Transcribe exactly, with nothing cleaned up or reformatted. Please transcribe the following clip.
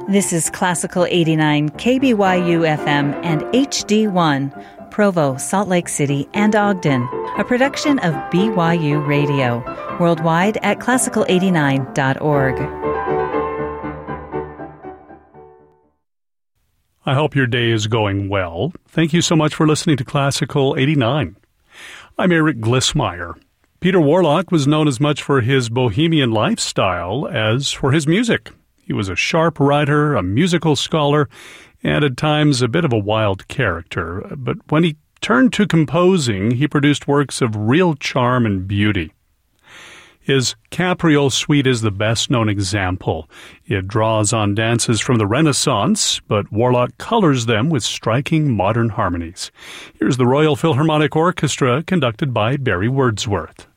This is Classical eighty-nine, K B Y U F M and H D one, Provo, Salt Lake City, and Ogden, a production of B Y U Radio, worldwide at classical eighty-nine dot org. I hope your day is going well. Thank you so much for listening to Classical eighty-nine. I'm Eric Glissmeyer. Peter Warlock was known as much for his bohemian lifestyle as for his music. He was a sharp writer, a musical scholar, and at times a bit of a wild character. But when he turned to composing, he produced works of real charm and beauty. His Capriole Suite is the best-known example. It draws on dances from the Renaissance, but Warlock colors them with striking modern harmonies. Here's the Royal Philharmonic Orchestra, conducted by Barry Wordsworth.